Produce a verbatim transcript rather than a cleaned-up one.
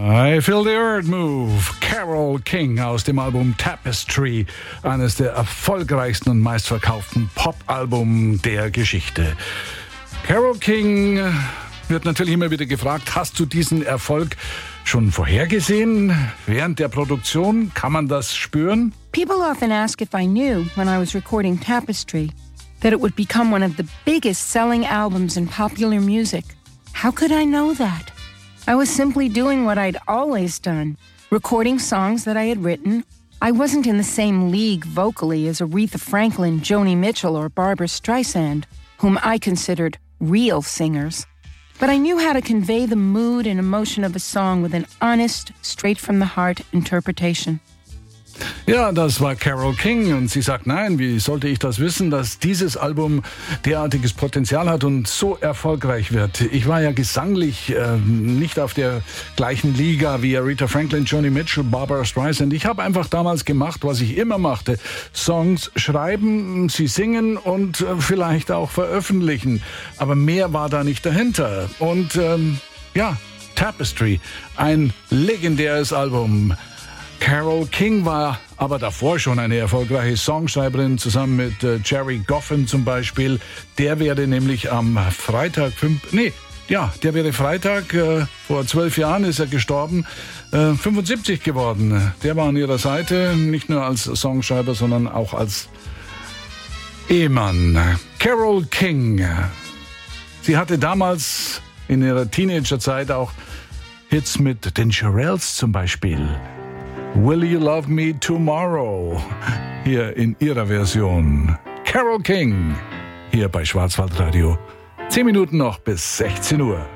I Feel the Earth Move, Carole King aus dem Album Tapestry, eines der erfolgreichsten und meistverkauften Pop-Alben der Geschichte. Carole King wird natürlich immer wieder gefragt, hast du diesen Erfolg schon vorhergesehen? Während der Produktion kann man das spüren? People often ask if I knew, when I was recording Tapestry, that it would become one of the biggest selling albums in popular music. How could I know that? I was simply doing what I'd always done, recording songs that I had written. I wasn't in the same league vocally as Aretha Franklin, Joni Mitchell, or Barbra Streisand, whom I considered real singers. But I knew how to convey the mood and emotion of a song with an honest, straight-from-the-heart interpretation. Ja, das war Carole King und sie sagt, nein, wie sollte ich das wissen, dass dieses Album derartiges Potenzial hat und so erfolgreich wird. Ich war ja gesanglich äh, nicht auf der gleichen Liga wie Aretha Franklin, Joni Mitchell, Barbra Streisand. Ich habe einfach damals gemacht, was ich immer machte. Songs schreiben, sie singen und äh, vielleicht auch veröffentlichen. Aber mehr war da nicht dahinter. Und ähm, ja, Tapestry, ein legendäres Album. Carole King war aber davor schon eine erfolgreiche Songschreiberin, zusammen mit äh, Jerry Goffin zum Beispiel. Der wäre nämlich am Freitag, fünf, nee, ja, der wäre Freitag, äh, vor zwölf Jahren ist er gestorben, äh, fünfundsiebzig geworden. Der war an ihrer Seite, nicht nur als Songschreiber, sondern auch als Ehemann. Carole King. Sie hatte damals in ihrer Teenagerzeit auch Hits mit den Shirelles zum Beispiel. Will You Love Me Tomorrow? Hier in ihrer Version. Carole King. Hier bei Schwarzwaldradio. Zehn Minuten noch bis sechzehn Uhr.